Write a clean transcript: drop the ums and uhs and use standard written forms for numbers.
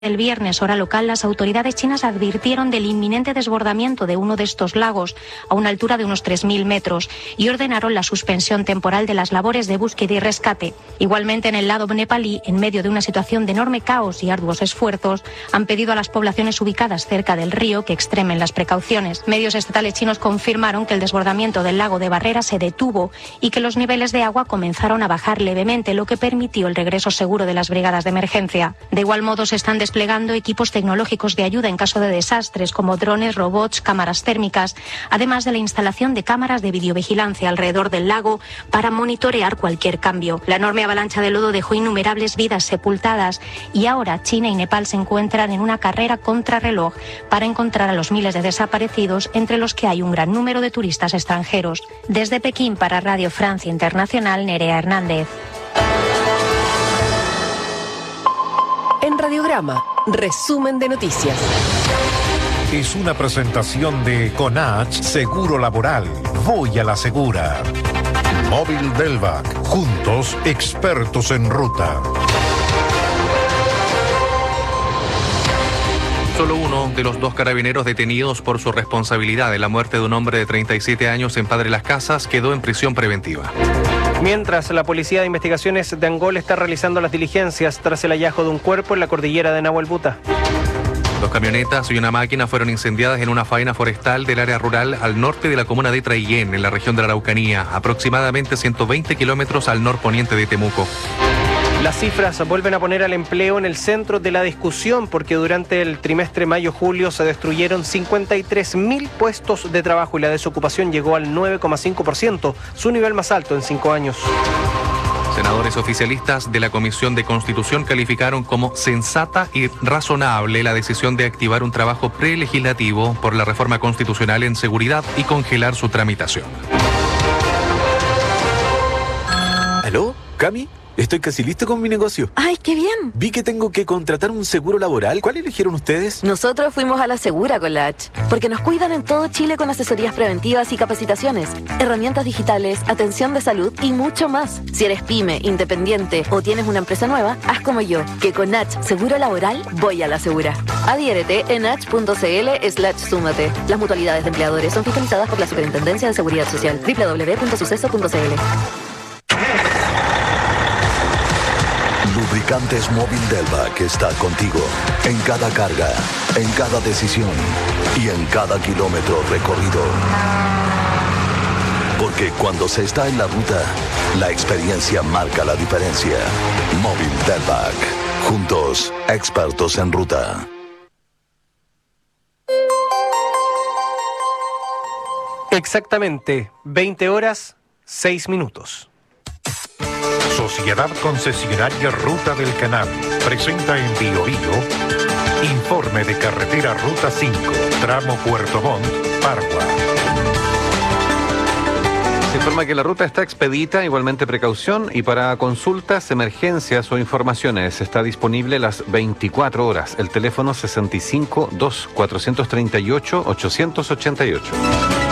El viernes, hora local, las autoridades chinas advirtieron del inminente desbordamiento de uno de estos lagos a una altura de unos 3.000 metros y ordenaron la suspensión temporal de las labores de búsqueda y rescate. Igualmente, en el lado nepalí, en medio de una situación de enorme caos y arduos esfuerzos, han pedido a las poblaciones ubicadas cerca del río que extremen las precauciones. Medios estatales chinos confirmaron que el desbordamiento del lago de Barrera se detuvo y que los niveles de agua comenzaron a bajar levemente, lo que permitió el regreso seguro de las brigadas de emergencia. De igual modo, se están desplegando equipos tecnológicos de ayuda en caso de desastres, como drones, robots, cámaras térmicas, además de la instalación de cámaras de videovigilancia alrededor del lago para monitorear cualquier cambio. La enorme avalancha de lodo dejó innumerables vidas sepultadas y ahora China y Nepal se encuentran en una carrera contrarreloj para encontrar a los miles de desaparecidos, entre los que hay un gran número de turistas extranjeros. Desde Pekín para Radio Francia Internacional, Nerea Hernández. En Radiograma, resumen de noticias. Es una presentación de Conach Seguro Laboral. Voy a la segura. Móvil Delvac. Juntos, expertos en ruta. Solo uno de los dos carabineros detenidos por su responsabilidad en la muerte de un hombre de 37 años en Padre Las Casas quedó en prisión preventiva. Mientras, la Policía de Investigaciones de Angola está realizando las diligencias tras el hallazgo de un cuerpo en la cordillera de Nahuelbuta. 2 camionetas y una máquina fueron incendiadas en una faena forestal del área rural al norte de la comuna de Traillén, en la región de la Araucanía, aproximadamente 120 kilómetros al norponiente de Temuco. Las cifras vuelven a poner al empleo en el centro de la discusión porque durante el trimestre mayo-julio se destruyeron 53.000 puestos de trabajo y la desocupación llegó al 9,5%, su nivel más alto en 5 años. Senadores oficialistas de la Comisión de Constitución calificaron como sensata y razonable la decisión de activar un trabajo prelegislativo por la reforma constitucional en seguridad y congelar su tramitación. ¿Aló? ¿Cami? Estoy casi listo con mi negocio. ¡Ay, qué bien! Vi que tengo que contratar un seguro laboral. ¿Cuál eligieron ustedes? Nosotros fuimos a la Segura con la H, porque nos cuidan en todo Chile con asesorías preventivas y capacitaciones, herramientas digitales, atención de salud y mucho más. Si eres pyme, independiente o tienes una empresa nueva, haz como yo, que con H Seguro Laboral voy a la Segura. Adhiérete en h.cl/súmate. Las mutualidades de empleadores son fiscalizadas por la Superintendencia de Seguridad Social. www.suceso.cl. Lubricantes Móvil Delvac está contigo en cada carga, en cada decisión y en cada kilómetro recorrido. Porque cuando se está en la ruta, la experiencia marca la diferencia. Móvil Delvac. Juntos, expertos en ruta. Exactamente 20 horas, 6 minutos. Sociedad Concesionaria Ruta del Canal presenta en Bio informe de carretera Ruta 5, tramo Puerto Montt, Pargua. Se informa que la ruta está expedita, igualmente precaución, y para consultas, emergencias o informaciones está disponible las 24 horas. El teléfono 65 2 438 888.